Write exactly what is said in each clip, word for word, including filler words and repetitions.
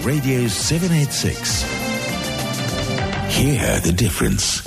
Radio seven eighty-six. Hear the difference.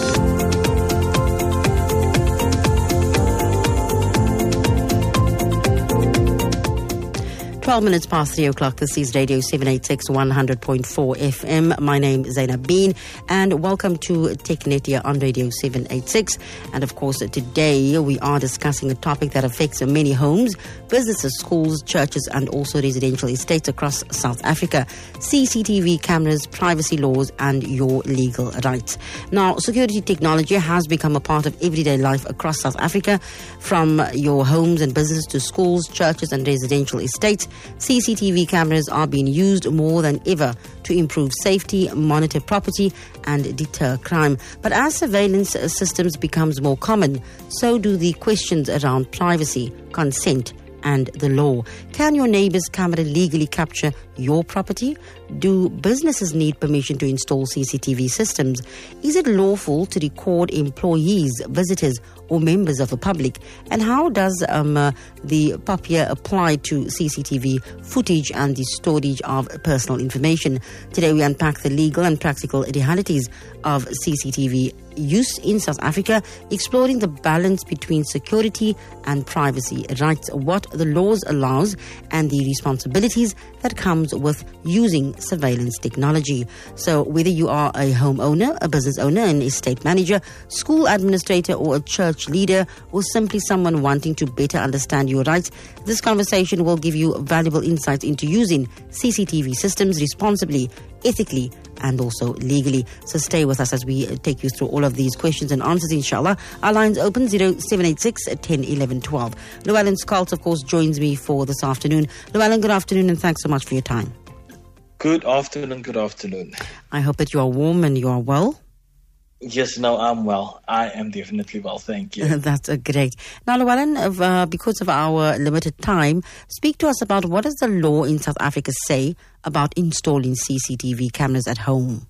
twelve minutes past three o'clock. This is Radio seven eighty-six, one hundred point four F M. My name is Zainab Bean, and welcome to TechNet here on Radio seven eighty-six. And of course, today we are discussing a topic that affects many homes, businesses, schools, churches, and also residential estates across South Africa. C C T V cameras, privacy laws, and your legal rights. Now, security technology has become a part of everyday life across South Africa, from your homes and businesses to schools, churches, and residential estates. C C T V cameras are being used more than ever to improve safety, monitor property, and deter crime. But as surveillance systems becomes more common, so do the questions around privacy, consent, and the law. Can your neighbor's camera legally capture your property? Do businesses need permission to install C C T V systems? Is it lawful to record employees, visitors, or members of the public? And how does um, uh, the P O P I A apply to C C T V footage and the storage of personal information? Today we unpack the legal and practical realities of C C T V use in South Africa, exploring the balance between security and privacy rights, what the laws allows, and the responsibilities that comes with using surveillance technology. So whether you are a homeowner, a business owner, an estate manager, school administrator, or a church leader, or simply someone wanting to better understand your rights, this conversation will give you valuable insights into using C C T V systems responsibly, ethically, and also legally. So stay with us as we take you through all of these questions and answers, inshallah. Our lines open zero seven eight six, one zero, one one, one two. Llewellyn Schaltz, of course, joins me for this afternoon. Llewellyn, good afternoon, and thanks so much for your time. Good afternoon, good afternoon. I hope that you are warm and you are well. Yes, no, I'm well. I am definitely well, thank you. That's uh, great. Now, Llewellyn, uh, because of our limited time, speak to us about what does the law in South Africa say about installing C C T V cameras at home?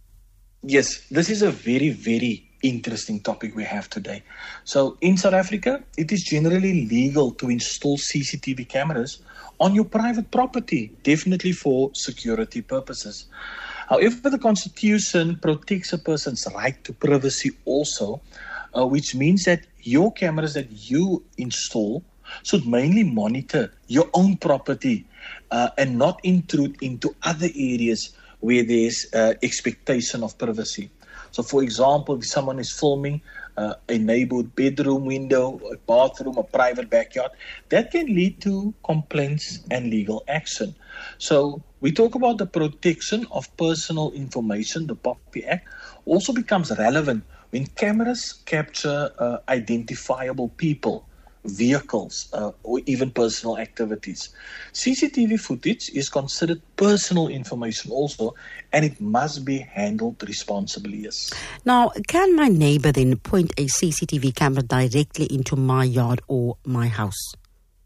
Yes, this is a very, very interesting topic we have today. So, in South Africa, it is generally legal to install C C T V cameras on your private property, definitely for security purposes. However, the Constitution protects a person's right to privacy also, uh, which means that your cameras that you install should mainly monitor your own property uh, and not intrude into other areas where there's uh, expectation of privacy. So, for example, if someone is filming uh, a neighborhood bedroom window, a bathroom, a private backyard, that can lead to complaints and legal action. So, we talk about the protection of personal information. The P O P I A Act also becomes relevant when cameras capture uh, identifiable people, vehicles, uh, or even personal activities. C C T V footage is considered personal information also, and it must be handled responsibly, yes. Now, can my neighbor then point a C C T V camera directly into my yard or my house?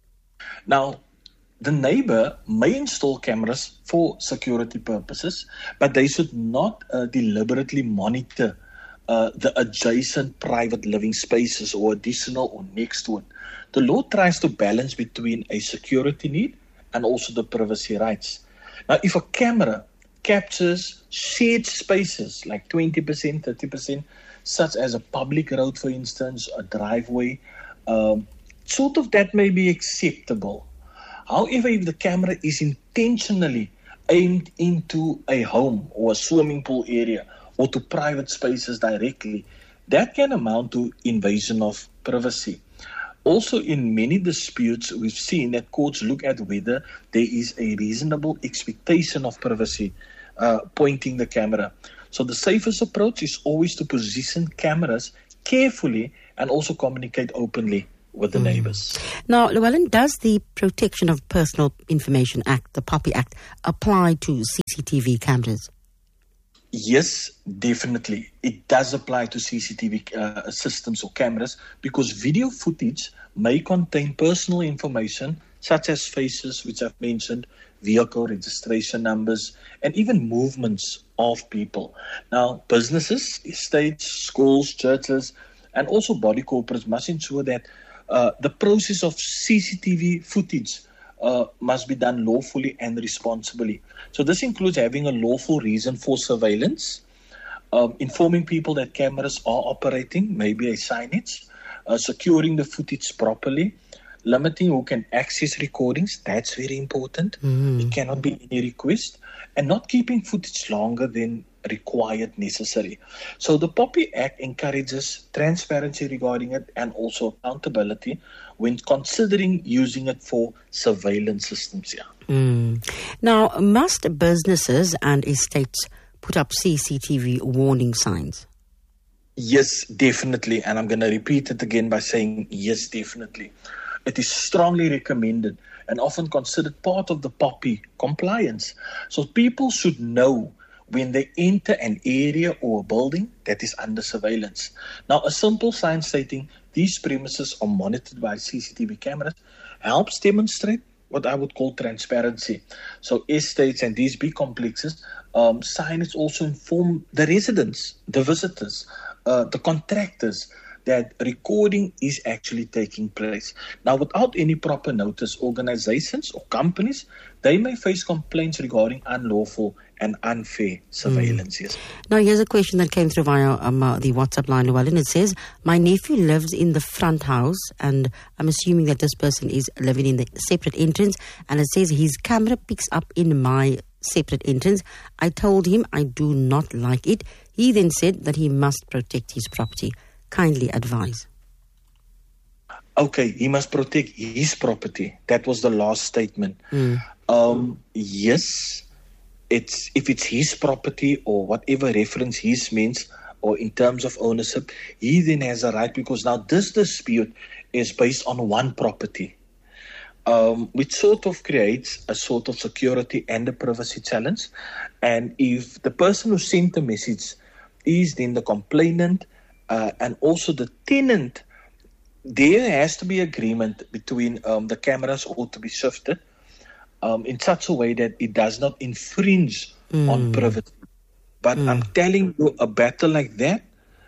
Now, the neighbor may install cameras for security purposes, but they should not uh, deliberately monitor uh, the adjacent private living spaces or additional or next to it. The law tries to balance between a security need and also the privacy rights. Now, if a camera captures shared spaces like twenty percent, thirty percent, such as a public road, for instance, a driveway, um, sort of that may be acceptable. However, if the camera is intentionally aimed into a home or a swimming pool area or to private spaces directly, that can amount to invasion of privacy. Also, in many disputes, we've seen that courts look at whether there is a reasonable expectation of privacy uh, pointing the camera. So the safest approach is always to position cameras carefully and also communicate openly with the mm. neighbors. Now, Llewellyn, does the Protection of Personal Information Act, the P O P I A Act, apply to C C T V cameras? Yes, definitely. It does apply to C C T V uh, systems or cameras because video footage may contain personal information such as faces, which I've mentioned, vehicle registration numbers, and even movements of people. Now, businesses, estates, schools, churches, and also body corporates must ensure that uh, the process of C C T V footage uh, must be done lawfully and responsibly. So this includes having a lawful reason for surveillance, um, informing people that cameras are operating, maybe a signage, uh, securing the footage properly, limiting who can access recordings. That's very important. Mm. It cannot be any request, and not keeping footage longer than required necessary. So the POPI Act encourages transparency regarding it and also accountability when considering using it for surveillance systems. Yeah. Mm. Now, must businesses and estates put up C C T V warning signs? Yes, definitely. And I'm going to repeat it again by saying yes, definitely. It is strongly recommended and often considered part of the POPI compliance. So people should know when they enter an area or a building that is under surveillance. Now, a simple sign stating these premises are monitored by C C T V cameras helps demonstrate what I would call transparency. So estates and these big complexes, um, signage also inform the residents, the visitors, uh, the contractors, that recording is actually taking place. Now, without any proper notice, organizations or companies, they may face complaints regarding unlawful and unfair surveillance. Mm. Yes. Now, here's a question that came through via um, uh, the WhatsApp line, Llewellyn. It says, my nephew lives in the front house, and I'm assuming that this person is living in the separate entrance, and it says his camera picks up in my separate entrance. I told him I do not like it. He then said that he must protect his property. Kindly advise. Okay, he must protect his property. That was the last statement. Mm. Um, yes, it's if it's his property or whatever reference his means, or in terms of ownership, he then has a right, because now this dispute is based on one property, um, which sort of creates a sort of security and a privacy challenge. And if the person who sent the message is then the complainant, Uh, and also the tenant, there has to be agreement between um, the cameras ought to be shifted um, in such a way that it does not infringe mm. on privacy. But mm. I'm telling you, a battle like that,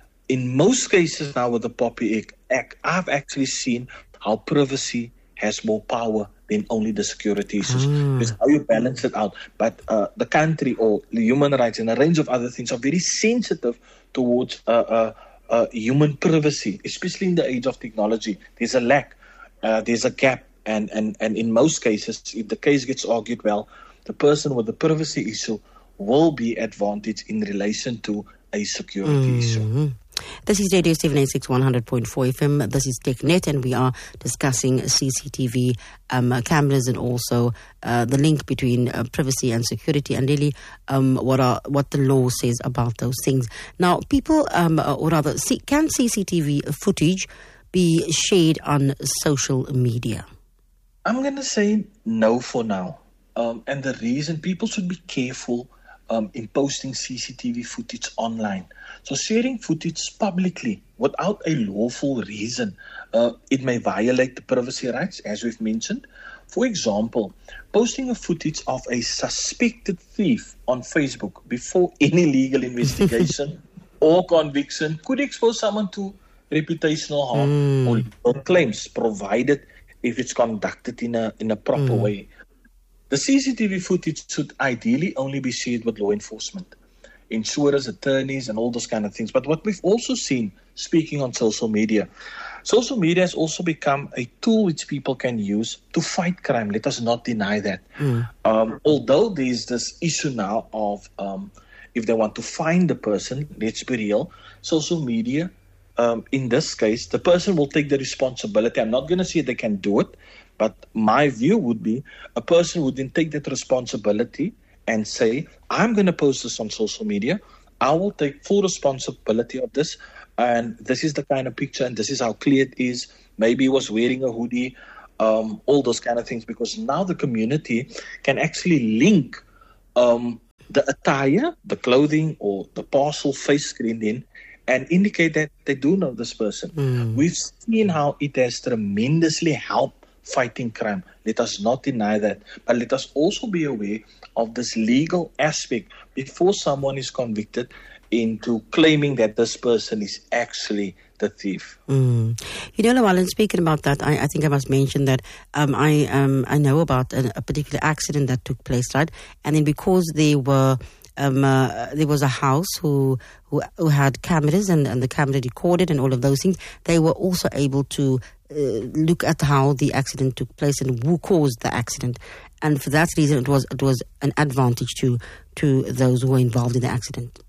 in most cases now with the POPI Act, I've actually seen how privacy has more power than only the security issues. Mm. It's how you balance it out. But uh, the country or the human rights and a range of other things are very sensitive towards uh, uh, Uh, human privacy, especially in the age of technology. There's a lack, uh, there's a gap, and, and, and in most cases, if the case gets argued well, the person with the privacy issue will be advantaged in relation to a security mm-hmm. issue. This is Radio seven eighty-six one hundred point four F M. This is TechNet, and we are discussing C C T V um, cameras and also uh, the link between uh, privacy and security, and really um, what are what the law says about those things. Now, people, um, or rather, see, can C C T V footage be shared on social media? I'm going to say no for now. Um, and the reason, people should be careful Um, in posting C C T V footage online. So sharing footage publicly without a lawful reason, uh, it may violate the privacy rights, as we've mentioned. For example, posting a footage of a suspected thief on Facebook before any legal investigation or conviction could expose someone to reputational harm mm. or legal claims, provided if it's conducted in a in a proper mm. way. The C C T V footage should ideally only be shared with law enforcement, insurers, attorneys, and all those kind of things. But what we've also seen, speaking on social media, social media has also become a tool which people can use to fight crime. Let us not deny that. Mm. Um, although there's this issue now of um, if they want to find the person, let's be real, social media, um, in this case, the person will take the responsibility. I'm not going to say they can do it, but my view would be a person would then take that responsibility and say, I'm going to post this on social media. I will take full responsibility of this. And this is the kind of picture, and this is how clear it is. Maybe he was wearing a hoodie, um, all those kind of things. Because now the community can actually link um, the attire, the clothing, or the parcel face screen in, and indicate that they do know this person. Mm. We've seen how it has tremendously helped fighting crime. Let us not deny that. But let us also be aware of this legal aspect before someone is convicted into claiming that this person is actually the thief. Mm. You know, Llewellyn, speaking about that, I, I think I must mention that um, I um, I know about a, a particular accident that took place, right? And then because they were um, uh, there was a house who who, who had cameras and, and the camera recorded and all of those things, they were also able to uh, look at how the accident took place and who caused the accident. And for that reason, it was it was an advantage to to those who were involved in the accident.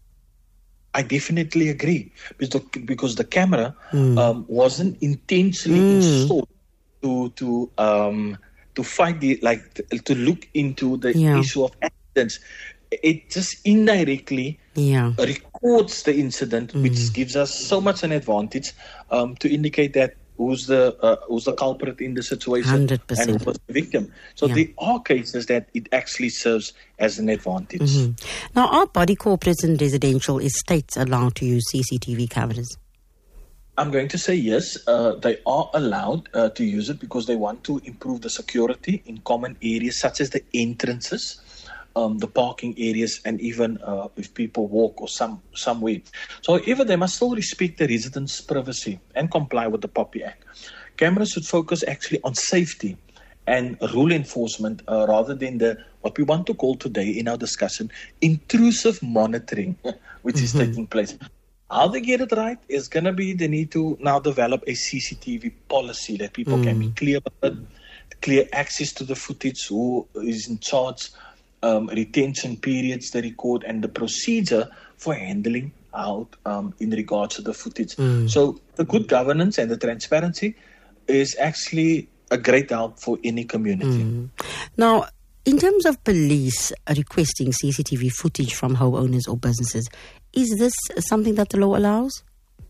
I definitely agree, because the, because the camera mm. um, wasn't intentionally mm. installed to to um, to fight the like to, to look into the yeah. issue of accidents. It just indirectly yeah. records the incident, mm. which gives us so much an advantage um, to indicate that who's the uh, who's the culprit in the situation one hundred percent. and who was the victim. So yeah. there are cases that it actually serves as an advantage. Mm-hmm. Now, are body corporates and residential estates allowed to use C C T V cameras? I'm going to say yes. Uh, they are allowed uh, to use it because they want to improve the security in common areas such as the entrances, Um, the parking areas, and even uh, if people walk or some somewhere. So, however, they must still respect the residents' privacy and comply with the POPI Act. Cameras should focus actually on safety and rule enforcement uh, rather than the what we want to call today in our discussion intrusive monitoring, which mm-hmm. is taking place. How they get it right is going to be they need to now develop a C C T V policy that people mm. can be clear about, clear access to the footage, who is in charge, Um, retention periods, the record, and the procedure for handling out um, in regards to the footage. Mm. So the good governance and the transparency is actually a great help for any community. Mm. Now, in terms of police requesting C C T V footage from homeowners or businesses, is this something that the law allows?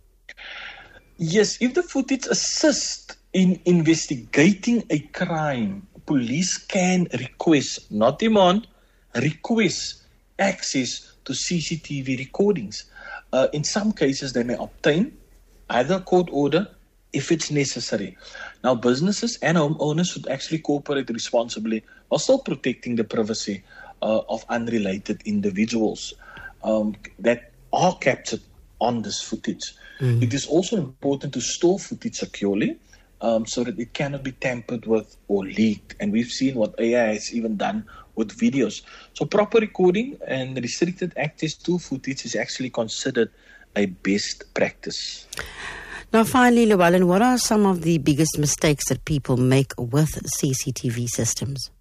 Yes, if the footage assists in investigating a crime, police can request, not demand, request access to C C T V recordings. Uh, in some cases, they may obtain either a court order if it's necessary. Now, businesses and homeowners should actually cooperate responsibly while still protecting the privacy uh, of unrelated individuals um, that are captured on this footage. Mm. It is also important to store footage securely um, so that it cannot be tampered with or leaked. And we've seen what A I has even done with videos. So proper recording and restricted access to footage is actually considered a best practice. Now, finally, Llewellyn, what are some of the biggest mistakes that people make with C C T V systems?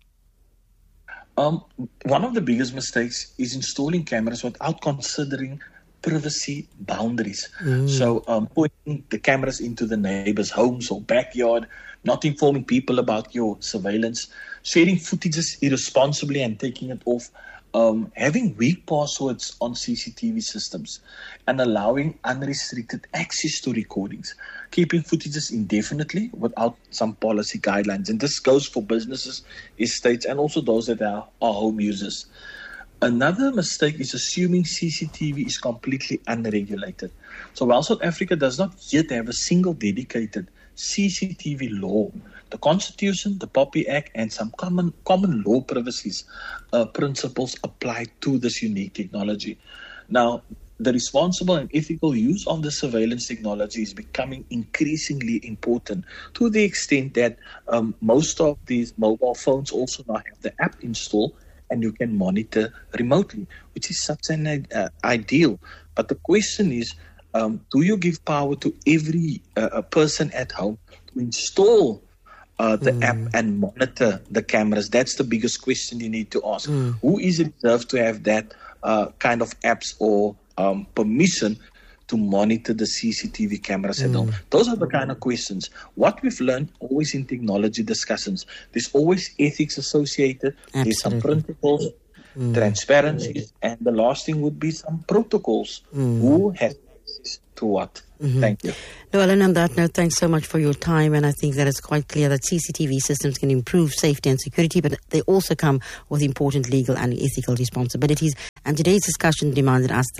Um, one of the biggest mistakes is installing cameras without considering privacy boundaries. Mm. So um, putting the cameras into the neighbors' homes or backyard, not informing people about your surveillance, sharing footages irresponsibly and taking it off, um, having weak passwords on C C T V systems, and allowing unrestricted access to recordings, keeping footages indefinitely without some policy guidelines. And this goes for businesses, estates, and also those that are, are home users. Another mistake is assuming C C T V is completely unregulated. So while South Africa does not yet have a single dedicated C C T V law, the Constitution, the POPI Act, and some common common law privacies uh, principles apply to this unique technology. Now, the responsible and ethical use of the surveillance technology is becoming increasingly important, to the extent that um, most of these mobile phones also now have the app installed and you can monitor remotely, which is such an uh, ideal. But the question is, um, do you give power to every uh, person at home to install uh, the mm. app and monitor the cameras? That's the biggest question you need to ask. Mm. Who is reserved to have that uh, kind of apps or um, permission to monitor the C C T V cameras at mm. home? Those are the kind of questions. What we've learned always in technology discussions, there's always ethics associated. Absolutely. There's some principles, mm. transparency, and the last thing would be some protocols. Mm. Who has access to what? Mm-hmm. Thank you. Llewellyn, on that note, thanks so much for your time. And I think that it's quite clear that C C T V systems can improve safety and security, but they also come with important legal and ethical responsibilities. And today's discussion demanded us that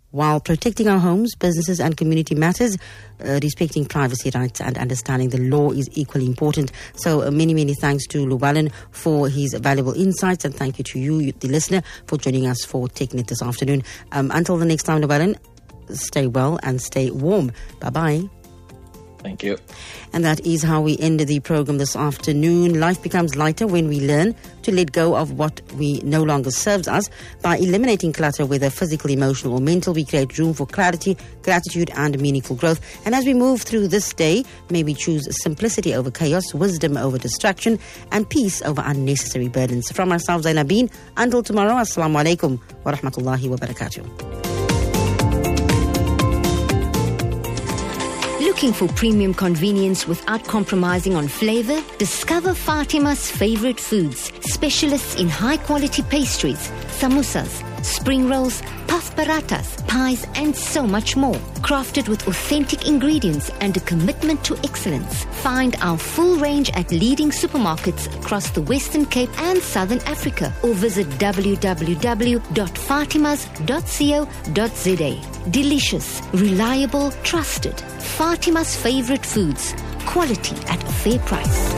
While protecting our homes, businesses and community matters, uh, respecting privacy rights and understanding the law is equally important. So uh, many, many thanks to Llewellyn for his valuable insights, and thank you to you, the listener, for joining us for TechNet this afternoon. Um, until the next time, Llewellyn, stay well and stay warm. Bye-bye. Thank you. And that is how we end the program this afternoon. Life becomes lighter when we learn to let go of what we no longer serves us. By eliminating clutter, whether physical, emotional or mental, we create room for clarity, gratitude and meaningful growth. And as we move through this day, may we choose simplicity over chaos, wisdom over distraction and peace over unnecessary burdens. From ourselves, Zaina Been, until tomorrow, Assalamu alaikum wa rahmatullahi wa barakatuh. Looking for premium convenience withoout compromising on flavor? Discover Fatima's favorite foods, specialists in high-quality pastries, samosas, spring rolls, puff parathas, pies, and so much more. Crafted with authentic ingredients and a commitment to excellence. Find our full range at leading supermarkets across the Western Cape and Southern Africa, or visit w w w dot fatimas dot co dot za. Delicious, reliable, trusted. Fatima's favorite foods. Quality at a fair price.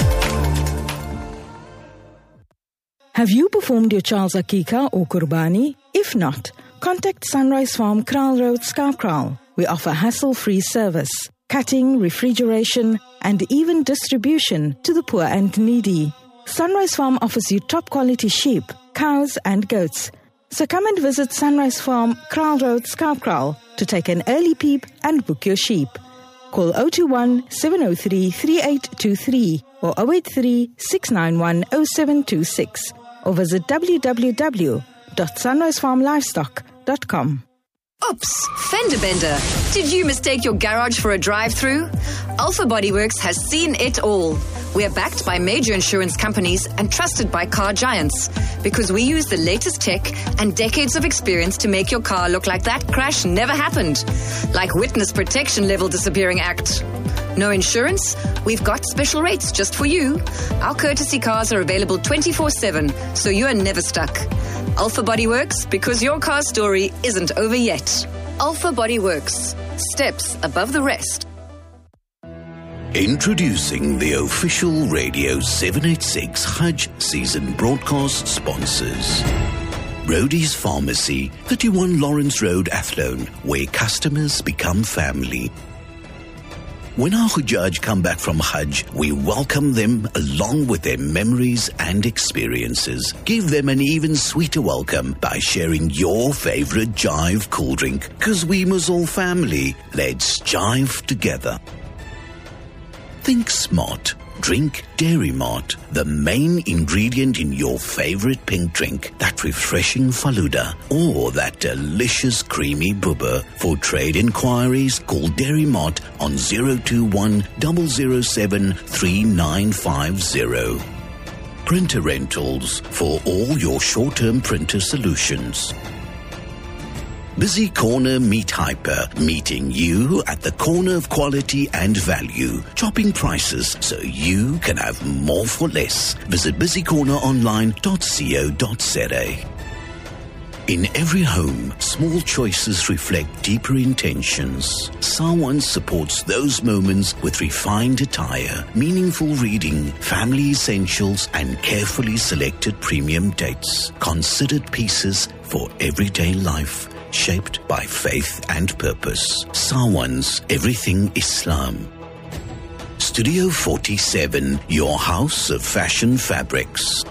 Have you performed your child's Akika or Qurbani? If not, contact Sunrise Farm, Kraal Road, Skarkraal. We offer hassle-free service, cutting, refrigeration, and even distribution to the poor and needy. Sunrise Farm offers you top-quality sheep, cows, and goats. So come and visit Sunrise Farm, Kraal Road, Skarkraal to take an early peep and book your sheep. Call zero two one, seven zero three, three eight two three or zero eight three, six nine one, zero seven two six or visit w w w dot sunrise farm livestock dot com. Oops, fender bender. Did you mistake your garage for a drive-through? Alpha Bodyworks has seen it all. We are backed by major insurance companies and trusted by car giants because we use the latest tech and decades of experience to make your car look like that crash never happened. Like Witness Protection Level Disappearing Act. No insurance? We've got special rates just for you. Our courtesy cars are available twenty-four seven, so you are never stuck. Alpha Bodyworks, because your car story isn't over yet. Alpha Bodyworks. Steps above the rest. Introducing the official Radio seven eighty-six Hajj season broadcast sponsors. Rhodey's Pharmacy, thirty-one Lawrence Road, Athlone, where customers become family. When our Hujjaj come back from Hajj, we welcome them along with their memories and experiences. Give them an even sweeter welcome by sharing your favorite Jive cool drink. Cause we must all family. Let's jive together. Think smart. Drink Dairy Mart, the main ingredient in your favorite pink drink, that refreshing Faluda or that delicious creamy bubba. For trade inquiries, call Dairy Mart on zero two one, zero zero seven, three nine five zero. Printer Rentals, for all your short-term printer solutions. Busy Corner Meat Hyper, meeting you at the corner of quality and value. Chopping prices so you can have more for less. Visit busy corner online dot co dot za. In every home, small choices reflect deeper intentions. Sawan supports those moments with refined attire, meaningful reading, family essentials, and carefully selected premium dates. Considered pieces for everyday life. Shaped by faith and purpose. Sawan's Everything Islam. Studio forty-seven, your house of fashion fabrics.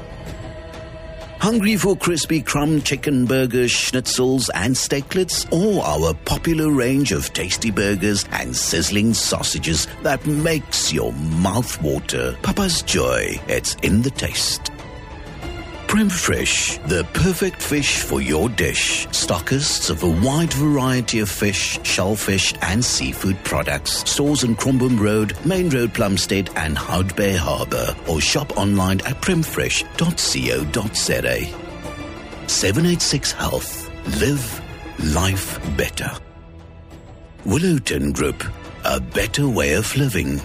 Hungry for crispy crumb chicken burgers, schnitzels and steaklets, or our popular range of tasty burgers and sizzling sausages that makes your mouth water? Papa's Joy, it's in the taste. Prem Fresh, the perfect fish for your dish. Stockists of a wide variety of fish, shellfish and seafood products. Stores on Krombum Road, Main Road, Plumstead and Hout Bay Harbour. Or shop online at prem fresh dot co dot za. seven eighty-six Health. Live life better. Willowton Group, a better way of living.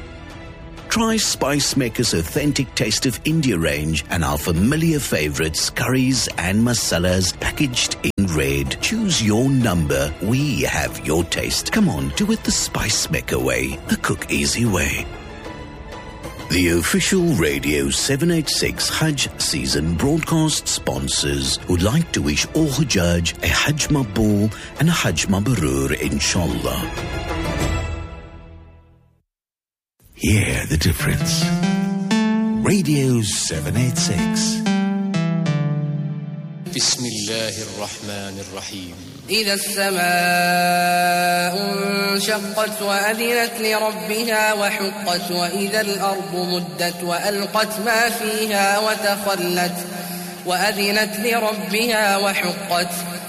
Try Spice Maker's authentic Taste of India range and our familiar favorites, curries and masalas packaged in red. Choose your number. We have your taste. Come on, do it the Spice Mecca way, the Cook Easy way. The official Radio seven eighty-six Hajj season broadcast sponsors would like to wish all Hujjaj a Hajj Maqbool and a Hajj Mabrur, inshallah. Hear the difference. Radio seven eighty-six. بسم الله الرحمن الرحيم إذا السماء انشقت وأذنت لربها وحقت وإذا الأرض مدت وألقت ما فيها وتخلت وأذنت لربها وحقت